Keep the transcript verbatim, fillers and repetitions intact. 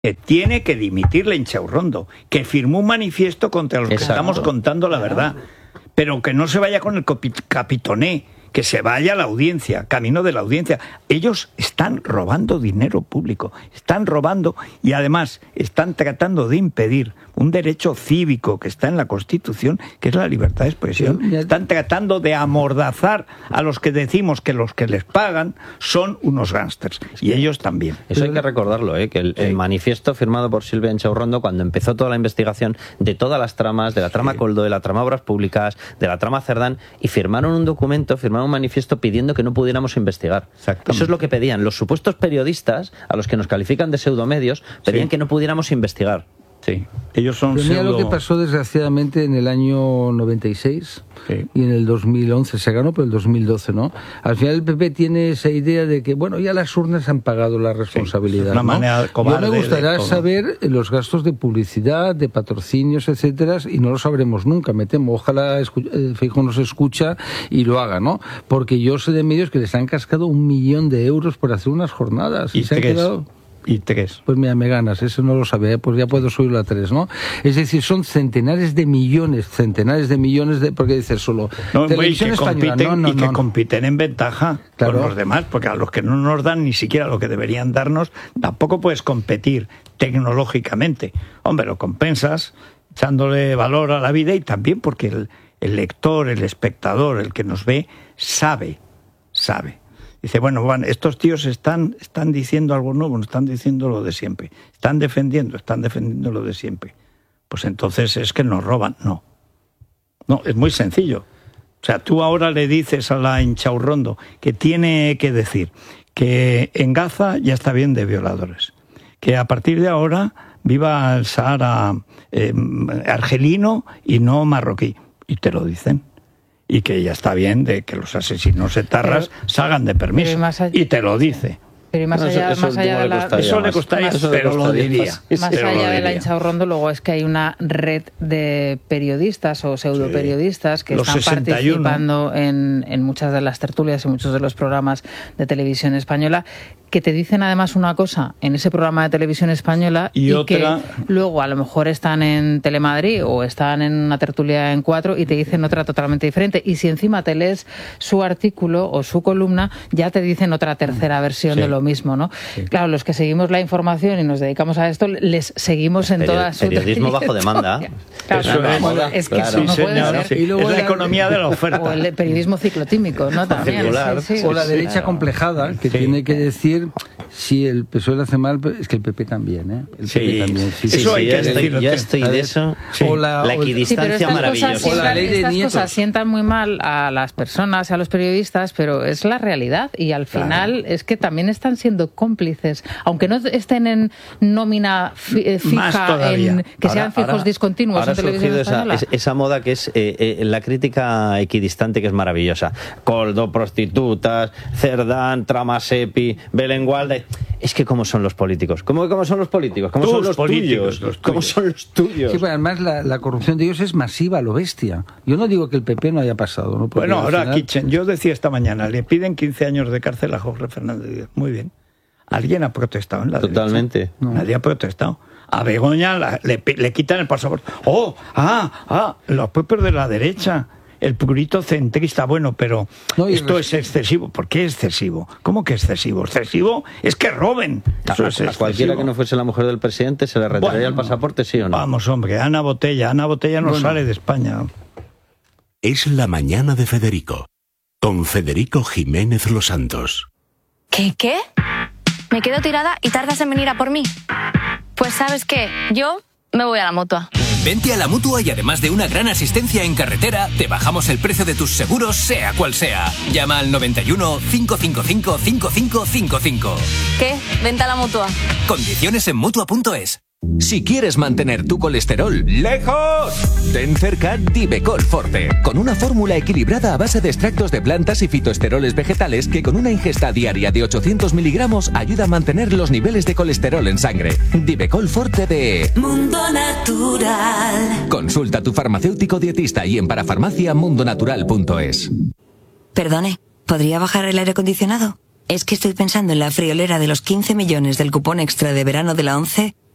que tiene que dimitir la Inchaurrondo, que firmó un manifiesto contra los que Exacto. estamos contando la verdad, pero que no se vaya con el capitoné, que se vaya a la audiencia, camino de la audiencia. Ellos están robando dinero público, están robando y además están tratando de impedir un derecho cívico que está en la Constitución, que es la libertad de expresión. Sí, están tratando de amordazar a los que decimos que los que les pagan son unos gángsters, y ellos también. Eso hay que recordarlo, ¿eh? que el, sí. el manifiesto firmado por Silvia Inchaurrondo, cuando empezó toda la investigación de todas las tramas, de la trama sí. Coldo, de la trama Obras Públicas, de la trama Cerdán, y firmaron un documento, firmaron un manifiesto pidiendo que no pudiéramos investigar. Eso es lo que pedían. Los supuestos periodistas, a los que nos califican de pseudomedios, pedían sí. que no pudiéramos investigar. Sí, ellos son Pero mira pseudo... lo que pasó desgraciadamente en el año noventa y seis sí. y en el dos mil once se ganó, pero el dos mil doce no. Al final el P P tiene esa idea de que, bueno, ya las urnas han pagado la responsabilidad. Sí, una ¿no? manera cobarde. Yo me gustaría saber los gastos de publicidad, de patrocinios, etcétera, y no lo sabremos nunca, me temo. Ojalá escu- Feijóo nos escucha y lo haga, ¿no? Porque yo sé de medios que les han cascado un millón de euros por hacer unas jornadas. Y, y se han quedado... Y tres. Pues mira, me ganas, eso no lo sabía, pues ya puedo subirlo a tres, ¿no? Es decir, son centenares de millones, centenares de millones de... Porque dices solo... No, televisión y que española, compiten, no, no, y que no. compiten en ventaja claro. con los demás, porque a los que no nos dan ni siquiera lo que deberían darnos, tampoco puedes competir tecnológicamente. Hombre, lo compensas echándole valor a la vida, y también porque el, el lector, el espectador, el que nos ve, sabe, sabe. Dice, bueno, bueno, estos tíos están, están diciendo algo nuevo, no están diciendo lo de siempre. Están defendiendo, están defendiendo lo de siempre. Pues entonces es que nos roban. No. No, es muy sencillo. O sea, tú ahora le dices a la Inchaurrondo que tiene que decir que en Gaza ya está bien de violadores. Que a partir de ahora viva el Sahara eh, argelino y no marroquí. Y te lo dicen. Y que ya está bien de que los asesinos etarras pero, salgan de permiso. Allá, y te lo dice. Pero más allá, eso, más allá de la... Eso le costaría, más, pero lo diría. Más pero allá lo de diría. la Inchaurrondo, luego es que hay una red de periodistas o pseudoperiodistas que Los están sesenta y uno. participando en, en muchas de las tertulias y muchos de los programas de televisión española, que te dicen además una cosa en ese programa de televisión española y, y otra... que luego a lo mejor están en Telemadrid o están en una tertulia en Cuatro y te dicen otra totalmente diferente. Y si encima te lees su artículo o su columna, ya te dicen otra tercera versión sí. de lo mismo, ¿no? Sí. Claro, los que seguimos la información y nos dedicamos a esto, les seguimos en Peri- toda su periodismo bajo demanda. Claro, Eso claro, es, moda, es que claro. eso no sí, puede señor, ser. sí. Y luego es la la- economía de la oferta. O el periodismo ciclotímico, ¿no? También. Circular. Sí, sí. O la derecha Claro. complejada, que Sí. tiene que decir si el P S O E lo hace mal, es que el P P también, ¿eh? El Sí. P P también. Sí, Eso sí, hay sí, que ya el- estoy, decirlo. ya estoy de eso. Sí. O la, La o- Sí, pero equidistancia estas maravillosa. cosas, O la sientan, ley de estas nietos. cosas sientan muy mal a las personas, a los periodistas, pero es la realidad y al final Claro. es que también están siendo cómplices, aunque no estén en nómina fi- eh, Más fija, todavía. en, que Ahora- sean fijos ahora- discontinuos ahora en televisión ha surgido española. esa, es- esa moda que es eh, eh, la crítica equidistante, que es maravillosa. Coldo, prostitutas, Cerdán, Tramasepi, Belén Gualda. Es que cómo son los políticos. ¿Cómo, cómo son los políticos? ¿Cómo Tus son los políticos, tuyos? los ¿Cómo tuyos. son los tuyos? Sí, pero además la, la corrupción de ellos es masiva, a lo bestia. Yo no digo que el P P no haya pasado, ¿no? Porque Bueno, al ahora, final- Kitchen, yo decía esta mañana, le piden quince años de cárcel a Jorge Fernández Díaz. Muy bien. ¿Alguien ha protestado en la Totalmente. derecha? No. Nadie ha protestado. A Begoña la- le, pi- le quitan el pasaporte. ¡Oh! ¡Ah! ¡Ah! Los propios de la derecha. El purito centrista. Bueno, pero No, y esto res- es excesivo. ¿Por qué excesivo? ¿Cómo que excesivo? Excesivo es que roben. A, Eso es a cualquiera excesivo. que no fuese la mujer del presidente se le retiraría Bueno, el pasaporte, ¿sí o no? Vamos, hombre. Ana Botella. Ana Botella no Bueno. sale de España. Es la mañana de Federico, con Federico Jiménez Los Santos. ¿Qué, qué? ¿Me quedo tirada y tardas en venir a por mí? Pues ¿sabes qué? Yo me voy a la Mutua. Vente a la Mutua y además de una gran asistencia en carretera, te bajamos el precio de tus seguros, sea cual sea. Llama al noventa y uno, cinco cinco cinco, cinco cinco cinco cinco. ¿Qué? Vente a la Mutua. Condiciones en Mutua punto es. Si quieres mantener tu colesterol lejos, ten cerca Divecol Forte, con una fórmula equilibrada a base de extractos de plantas y fitoesteroles vegetales que con una ingesta diaria de ochocientos miligramos ayuda a mantener los niveles de colesterol en sangre. Divecol Forte de Mundo Natural. Consulta a tu farmacéutico dietista y en parafarmacia mundonatural punto es. Perdone, ¿podría bajar el aire acondicionado? Es que estoy pensando en la friolera de los quince millones del cupón extra de verano de la ONCE